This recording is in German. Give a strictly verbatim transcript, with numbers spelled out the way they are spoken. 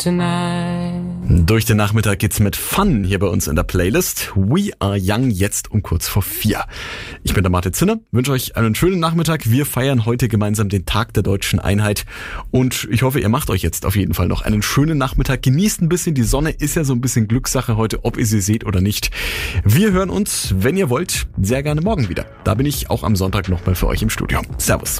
tonight. Durch den Nachmittag geht's mit Fun hier bei uns in der Playlist. We Are Young, jetzt um kurz vor vier. Ich bin der Martin Zinner, wünsche euch einen schönen Nachmittag. Wir feiern heute gemeinsam den Tag der Deutschen Einheit und ich hoffe, ihr macht euch jetzt auf jeden Fall noch einen schönen Nachmittag. Genießt ein bisschen, die Sonne ist ja so ein bisschen Glückssache heute, ob ihr sie seht oder nicht. Wir hören uns, wenn ihr wollt, sehr gerne morgen wieder. Da bin ich auch am Sonntag nochmal für euch im Studio. Servus.